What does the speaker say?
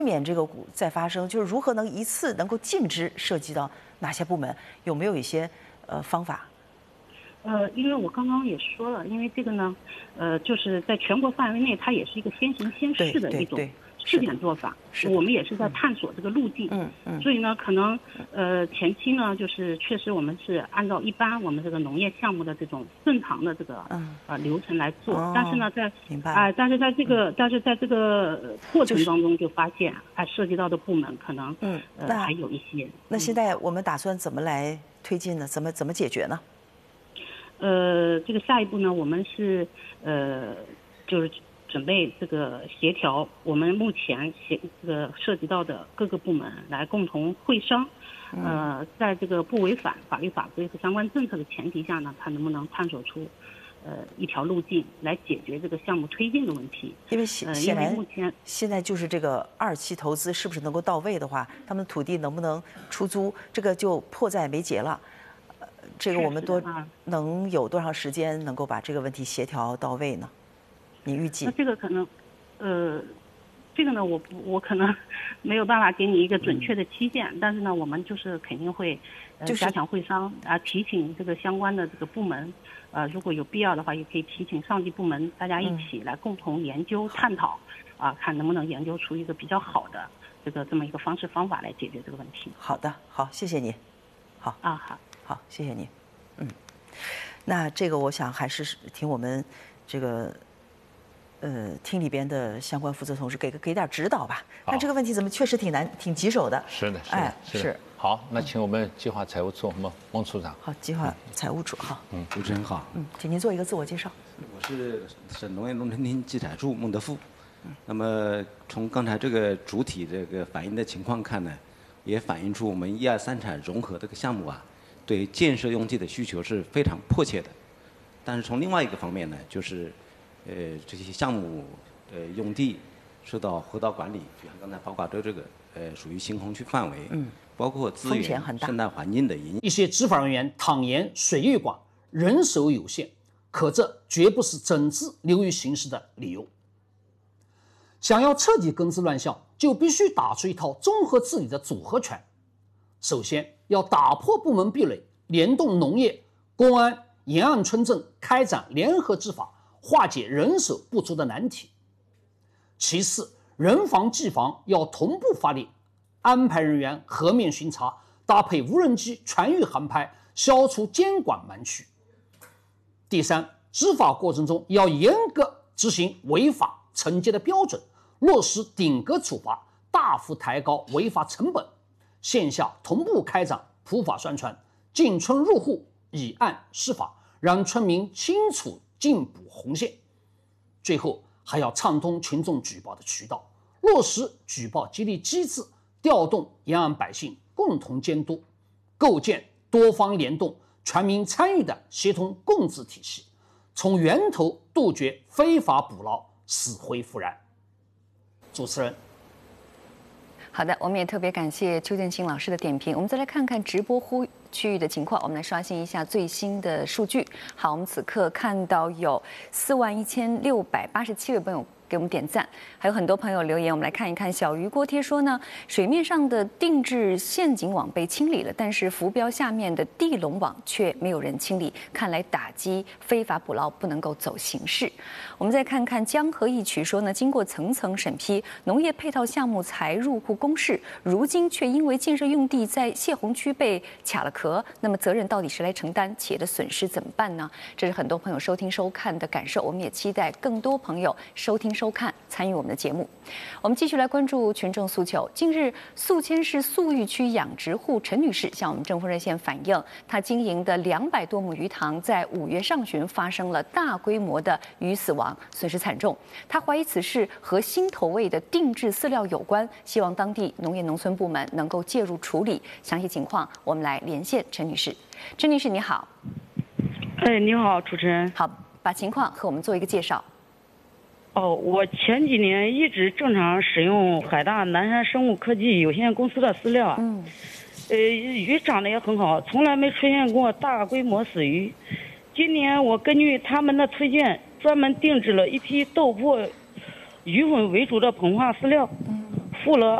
免这个再发生，就是如何能一次能够尽职涉及到哪些部门？有没有一些方法？ 因为我刚刚也说了，因为这个呢，就是在全国范围内，它也是一个先行先试的一种试点做法。我们也是在探索这个路径。所以呢，可能前期呢，就是确实我们是按照一般我们这个农业项目的这种正常的这个流程来做。但是呢，但是在这个过程当中就发现，涉及到的部门可能还有一些。 那现在我们打算怎么来推进呢？怎么解决呢？ 这个下一步呢，我们是就是准备这个协调我们目前这个涉及到的各个部门来共同会商，在这个不违反法律法规和相关政策的前提下呢，看能不能探索出一条路径来解决这个项目推进的问题。因为显然目前现在就是这个2期投资是不是能够到位的话，他们土地能不能出租，这个就迫在眉睫了。这个我们能有多长时间能够把这个问题协调到位呢？你预计？ 那这个可能，这个呢，我可能没有办法给你一个准确的期限，但是呢，我们就是肯定会加强会商提醒这个相关的这个部门，如果有必要的话，也可以提请上级部门大家一起来共同研究探讨，看能不能研究出一个比较好的这么一个方式方法来解决这个问题。 好的，好，谢谢你。好好，谢谢你。那这个我想还是听我们这个厅里边的相关负责同志给点指导吧。但这个问题怎么确实挺难、挺棘手的。 是的， 是。 好，那请我们计划财务处孟处长。 好，计划财务处好。 主持人好。 请您做一个自我介绍。 我是省农业农村厅计财处孟德富。那么从刚才这个主体这个反映的情况看呢，也反映出我们1、2、3产融合这个项目对建设用地的需求是非常迫切的。但是从另外一个方面呢，就是这些项目用地受到河道管理，就像刚才包括州这个属于新红区范围，包括资源、生态环境的影响。 一些执法人员坦言水域广、人手有限，可这绝不是整治流域形势的理由。想要彻底根治乱象，就必须打出一套综合治理的组合拳。首先要打破部门壁垒，联动农业、公安、沿岸村镇开展联合执法，化解人手不足的难题。其次，人防技防要同步发力，安排人员河面巡查，搭配无人机全域航拍，消除监管盲区。第三，执法过程中要严格执行违法惩戒的标准，落实顶格处罚，大幅抬高违法成本。线下同步开展普法宣传，进村入户，以案释法，让村民清楚进补红线。最后还要畅通群众举报的渠道，落实举报激励机制，调动沿岸百姓共同监督，构建多方联动、全民参与的协同共治体系，从源头杜绝非法捕捞、死灰复燃。主持人。 好的，我们也特别感谢邱建新老师的点评。我们再来看看直播区域的情况，我们来刷新一下最新的数据。好，我们此刻看到有41687位朋友给我们点赞，还有很多朋友留言。我们来看一看，小鱼锅贴说呢，水面上的定制陷阱网被清理了，但是浮标下面的地笼网却没有人清理，看来打击非法捕捞不能够走形式。我们再看看江河一曲说呢，经过层层审批，农业配套项目才入库公示，如今却因为建设用地在泄洪区被卡了壳，那么责任到底谁来承担？企业的损失怎么办呢？这是很多朋友收听收看的感受，我们也期待更多朋友收听收看，参与我们的节目。我们继续来关注群众诉求。近日，宿迁市宿玉区养殖户陈女士向我们政风热线反映，她经营的200多亩鱼塘在5月上旬发生了大规模的鱼死亡，损失惨重。她怀疑此事和新投喂的定制饲料有关，希望当地农业农村部门能够介入处理。详细情况，我们来连线陈女士。陈女士，你好。 你好，主持人。 好，把情况和我们做一个介绍。 我前几年一直正常使用海大南山生物科技有限公司的饲料鱼长得也很好，从来没出现过大规模死鱼。今年我根据他们的推荐，专门定制了一批豆粕鱼粉为主的膨化饲料， 付了